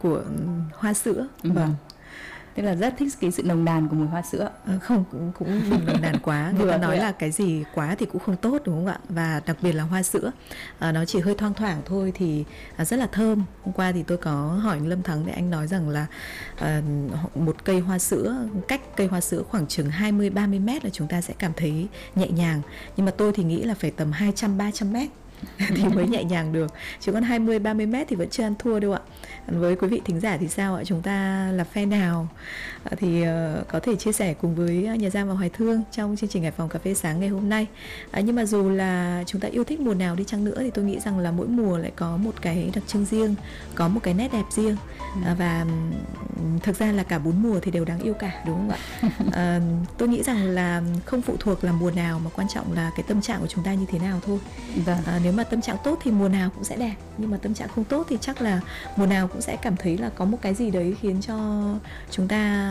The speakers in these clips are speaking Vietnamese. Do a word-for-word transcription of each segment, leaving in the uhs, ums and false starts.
của hoa sữa. Ừ. Vâng. Tức là rất thích cái sự nồng nàn của mùi hoa sữa. À, không, cũng cũng đừng nồng nàn quá. Người ta nói ạ. là cái gì quá thì cũng không tốt, đúng không ạ? Và đặc biệt là hoa sữa, à, nó chỉ hơi thoang thoảng thôi thì à, rất là thơm. Hôm qua thì tôi có hỏi anh Lâm Thắng thì anh nói rằng là à, một cây hoa sữa, cách cây hoa sữa khoảng chừng hai mươi ba mươi mét là chúng ta sẽ cảm thấy nhẹ nhàng. Nhưng mà tôi thì nghĩ là phải tầm hai trăm ba trăm mét thì mới nhẹ nhàng được, chứ còn hai mươi ba mươi mét thì vẫn chưa ăn thua đâu ạ. Với quý vị thính giả thì sao ạ? Chúng ta là phe nào? Thì uh, có thể chia sẻ cùng với Nhà Giang và Hoài Thương trong chương trình Hải Phòng Cà Phê Sáng ngày hôm nay. uh, Nhưng mà dù là chúng ta yêu thích mùa nào đi chăng nữa thì tôi nghĩ rằng là mỗi mùa lại có một cái đặc trưng riêng, có một cái nét đẹp riêng. uh, Và um, thực ra là cả bốn mùa thì đều đáng yêu cả, đúng không ạ? uh, Tôi nghĩ rằng là không phụ thuộc là mùa nào, mà quan trọng là cái tâm trạng của chúng ta như thế nào thôi. Vâng. uh, Nếu mà tâm trạng tốt thì mùa nào cũng sẽ đẹp, nhưng mà tâm trạng không tốt thì chắc là mùa nào cũng sẽ cảm thấy là có một cái gì đấy khiến cho chúng ta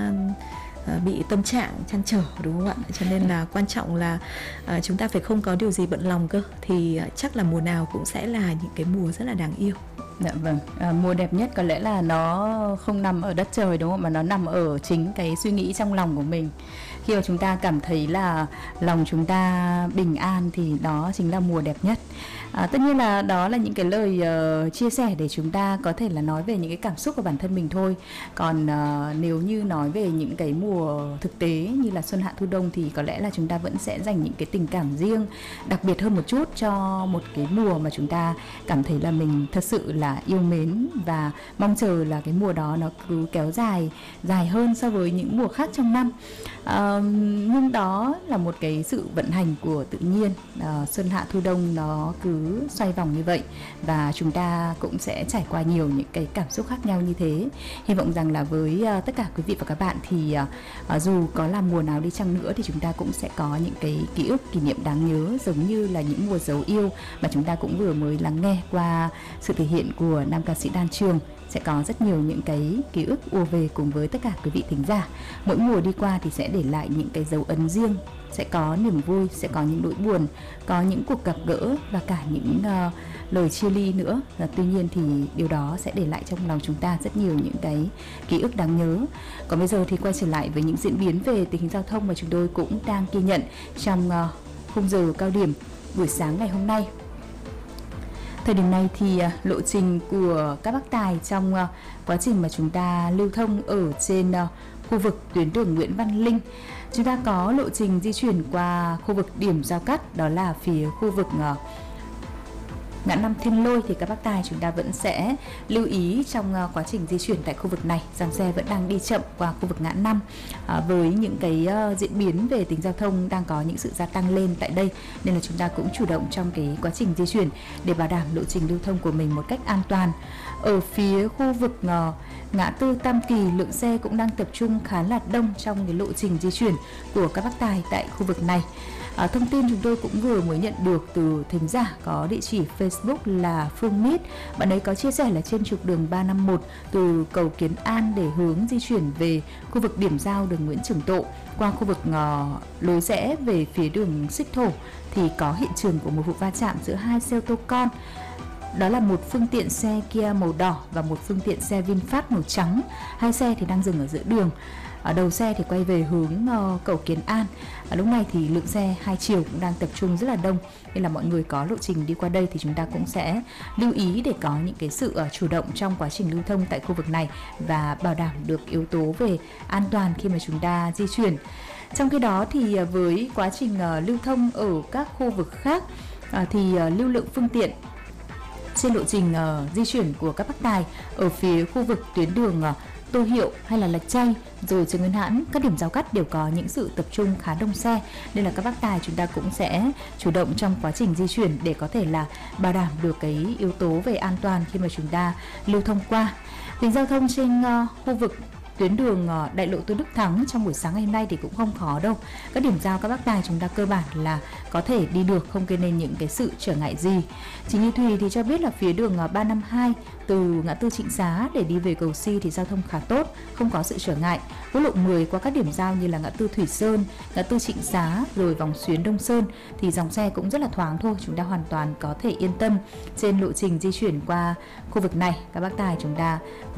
uh, bị tâm trạng trăn trở, đúng không ạ? Cho nên là quan trọng là uh, chúng ta phải không có điều gì bận lòng cơ, thì uh, chắc là mùa nào cũng sẽ là những cái mùa rất là đáng yêu. Dạ vâng, à, mùa đẹp nhất có lẽ là nó không nằm ở đất trời, đúng không? Mà nó nằm ở chính cái suy nghĩ trong lòng của mình. Khi mà chúng ta cảm thấy là lòng chúng ta bình an thì đó chính là mùa đẹp nhất. À, tất nhiên là đó là những cái lời uh, chia sẻ để chúng ta có thể là nói về những cái cảm xúc của bản thân mình thôi. Còn uh, nếu như nói về những cái mùa thực tế như là xuân hạ thu đông thì có lẽ là chúng ta vẫn sẽ dành những cái tình cảm riêng đặc biệt hơn một chút cho một cái mùa mà chúng ta cảm thấy là mình thật sự là yêu mến, và mong chờ là cái mùa đó nó cứ kéo dài dài hơn so với những mùa khác trong năm. À, nhưng đó là một cái sự vận hành của tự nhiên. À, xuân hạ thu đông nó cứ xoay vòng như vậy, và chúng ta cũng sẽ trải qua nhiều những cái cảm xúc khác nhau như thế. Hy vọng rằng là với uh, tất cả quý vị và các bạn thì uh, uh, dù có là mùa nào đi chăng nữa thì chúng ta cũng sẽ có những cái ký ức kỷ niệm đáng nhớ, giống như là những mùa dấu yêu mà chúng ta cũng vừa mới lắng nghe qua sự thể hiện của nam ca sĩ Đan Trường. Sẽ có rất nhiều những cái ký ức ùa về cùng với tất cả quý vị thính giả. Mỗi mùa đi qua thì sẽ để lại những cái dấu ấn riêng, sẽ có niềm vui, sẽ có những nỗi buồn, có những cuộc gặp gỡ và cả những uh, lời chia ly nữa. Và tuy nhiên thì điều đó sẽ để lại trong lòng chúng ta rất nhiều những cái ký ức đáng nhớ. Còn bây giờ thì quay trở lại với những diễn biến về tình hình giao thông mà chúng tôi cũng đang ghi nhận trong uh, khung giờ cao điểm buổi sáng ngày hôm nay. Thời điểm này thì uh, lộ trình của các bác tài trong uh, quá trình mà chúng ta lưu thông ở trên uh, khu vực tuyến đường Nguyễn Văn Linh, chúng ta có lộ trình di chuyển qua khu vực điểm giao cắt, đó là phía khu vực uh, ngã năm Thiên Lôi, thì các bác tài chúng ta vẫn sẽ lưu ý trong uh, quá trình di chuyển tại khu vực này, dòng xe vẫn đang đi chậm qua khu vực ngã năm uh, với những cái uh, diễn biến về tính giao thông đang có những sự gia tăng lên tại đây, nên là chúng ta cũng chủ động trong cái quá trình di chuyển để bảo đảm lộ trình lưu thông của mình một cách an toàn. Ở phía khu vực uh, ngã tư Tam Kỳ, lượng xe cũng đang tập trung khá là đông trong cái lộ trình di chuyển của các bác tài tại khu vực này. À, thông tin chúng tôi cũng vừa mới nhận được từ thính giả có địa chỉ Facebook là Phương Mít. Bạn ấy có chia sẻ là trên trục đường ba năm một từ cầu Kiến An để hướng di chuyển về khu vực điểm giao đường Nguyễn Trường Tộ qua khu vực uh, lối rẽ về phía đường Xích Thổ thì có hiện trường của một vụ va chạm giữa hai xe ô tô con. Đó là một phương tiện xe Kia màu đỏ và một phương tiện xe VinFast màu trắng. Hai xe thì đang dừng ở giữa đường. Ở đầu xe thì quay về hướng uh, cầu Kiến An. Ở lúc này thì lượng xe hai chiều cũng đang tập trung rất là đông, nên là mọi người có lộ trình đi qua đây thì chúng ta cũng sẽ lưu ý để có những cái sự uh, chủ động trong quá trình lưu thông tại khu vực này và bảo đảm được yếu tố về an toàn khi mà chúng ta di chuyển. Trong khi đó thì uh, với quá trình uh, lưu thông ở các khu vực khác uh, thì uh, lưu lượng phương tiện trên lộ trình uh, di chuyển của các bác tài ở phía khu vực tuyến đường uh, Tô Hiệu hay là Lạch Tray rồi Trần Nguyên Hãn, các điểm giao cắt đều có những sự tập trung khá đông xe, nên là các bác tài chúng ta cũng sẽ chủ động trong quá trình di chuyển để có thể là bảo đảm được cái yếu tố về an toàn khi mà chúng ta lưu thông qua. Tình giao thông trên uh, khu vực tuyến đường uh, đại lộ Tôn Đức Thắng trong buổi sáng ngày hôm nay thì cũng không khó đâu. Các điểm giao các bác tài chúng ta cơ bản là có thể đi được, không gây nên những cái sự trở ngại gì. Chị Như Thùy thì cho biết là phía đường uh, ba năm hai từ ngã tư Trịnh Xá để đi về cầu Si thì giao thông khá tốt, không có sự trở ngại. Quốc lộ mười qua các điểm giao như là ngã tư Thủy Sơn, ngã tư Trịnh Xá rồi vòng xuyến Đông Sơn thì dòng xe cũng rất là thoáng thôi, chúng ta hoàn toàn có thể yên tâm trên lộ trình di chuyển qua khu vực này. Các bác tài chúng ta